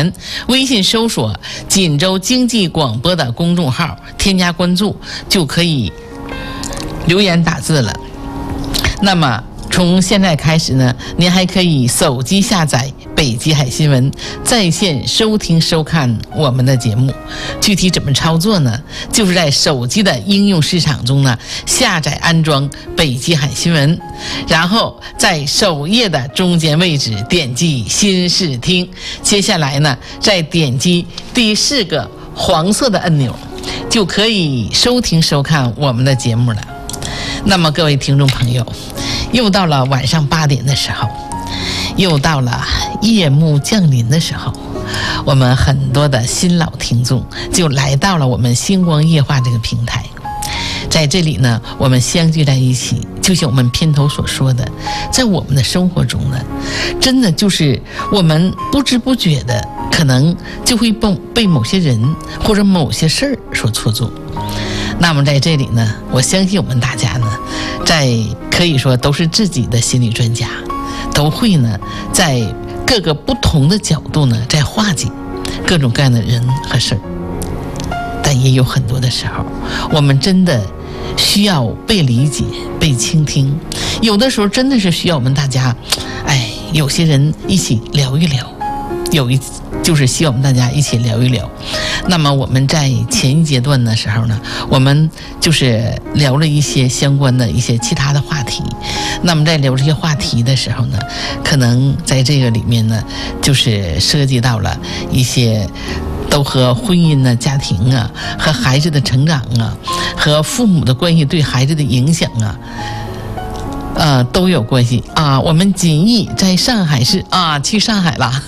言，微信搜索锦州经济广播的公众号，添加关注就可以留言打字了。那么从现在开始呢，您还可以手机下载北极海新闻，在线收听收看我们的节目。具体怎么操作呢？就是在手机的应用市场中呢，下载安装北极海新闻，然后在首页的中间位置点击新视听，接下来呢，再点击第4个黄色的按钮，就可以收听收看我们的节目了。那么各位听众朋友，又到了晚上8点的时候，又到了夜幕降临的时候，我们很多的新老听众就来到了我们星光夜话这个平台。在这里呢，我们相聚在一起，就像我们片头所说的，在我们的生活中呢，真的就是我们不知不觉的可能就会被某些人或者某些事儿所戳中。那么在这里呢，我相信我们大家呢，可以说都是自己的心理专家，都会呢在各个不同的角度呢在化解各种各样的人和事儿。但也有很多的时候，我们真的需要被理解、被倾听，有的时候真的是需要我们大家，有些人一起聊一聊，就是希望我们大家一起聊一聊。那么我们在前一阶段的时候呢，我们就是聊了一些相关的一些其他的话题。那么在聊这些话题的时候呢，可能在这个里面呢，就是涉及到了一些都和婚姻呢、家庭啊、和孩子的成长啊、和父母的关系对孩子的影响啊，都有关系啊。我们锦艺在上海市去上海了，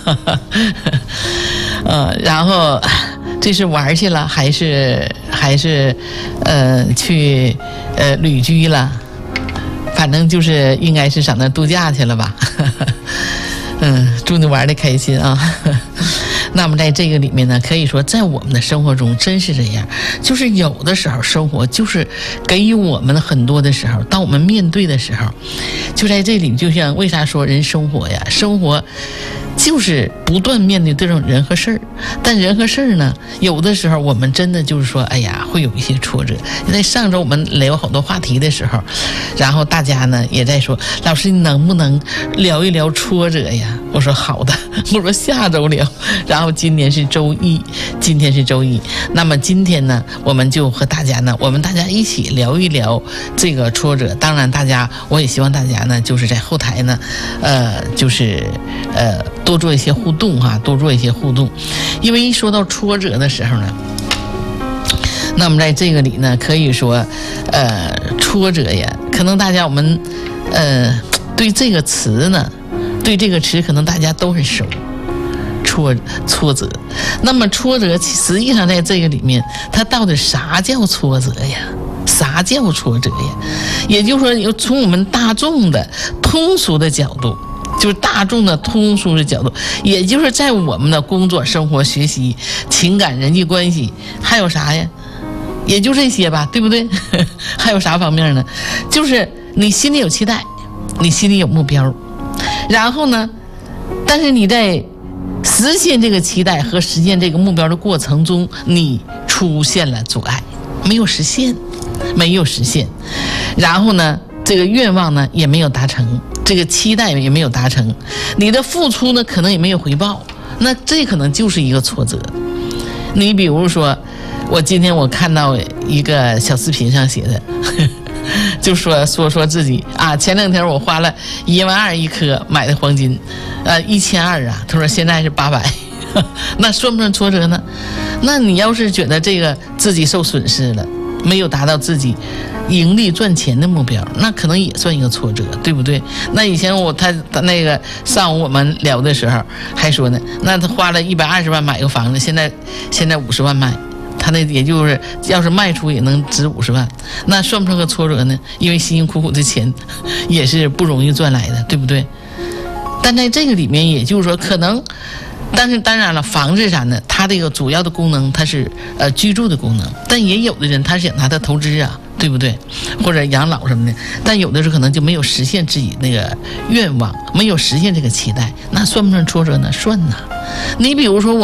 然后这是玩去了，还是去旅居了？反正就是应该是上那度假去了吧。祝你玩得开心啊。那么在这个里面呢，可以说在我们的生活中真是这样，就是有的时候生活就是给予我们很多的时候，当我们面对的时候，就在这里，就像为啥说人生活呀，生活就是不断面对这种人和事儿。但人和事儿呢，有的时候我们真的就是说，会有一些挫折。在上周我们聊好多话题的时候，然后大家呢也在说，老师你能不能聊一聊挫折呀？我说好的，我说下周聊。然后今天是周一，那么今天呢，我们就和大家呢，我们大家一起聊一聊这个挫折。当然我也希望大家呢，就是在后台呢，多做一些互动多做一些互动。因为一说到挫折的时候呢，那么在这个里呢，可以说挫折呀，可能大家我们对这个词呢，对这个词可能大家都很熟。挫折，那么挫折实际上在这个里面，它到底啥叫挫折呀？啥叫挫折呀？也就是说，从我们大众的通俗的角度，就是大众的通俗的角度，也就是在我们的工作、生活、学习、情感、人际关系，还有啥呀？也就这些吧，对不对？还有啥方面呢？就是你心里有期待，你心里有目标，然后呢，但是你在实现这个期待和实现这个目标的过程中，你出现了阻碍，没有实现，然后呢，这个愿望呢也没有达成，这个期待也没有达成，你的付出呢可能也没有回报，那这可能就是一个挫折。你比如说，今天我看到一个小视频上写的，就说自己前2天我花了12000一颗买的黄金，1200他说现在是800，那算不算挫折呢？那你要是觉得这个自己受损失了，没有达到自己盈利赚钱的目标，那可能也算一个挫折，对不对？那以前他那个上午我们聊的时候还说呢，那他花了120万买个房子，现在50万卖。他那也就是要是卖出也能值50万，那算不上个挫折呢？因为辛辛苦苦的钱也是不容易赚来的，对不对？但在这个里面，也就是说可能，但是当然了，房子啥呢？它这个主要的功能它是居住的功能，但也有的人他是想拿它投资对不对？或者养老什么的，但有的时候可能就没有实现自己那个愿望，没有实现这个期待，那算不算挫折呢？算呐。你比如说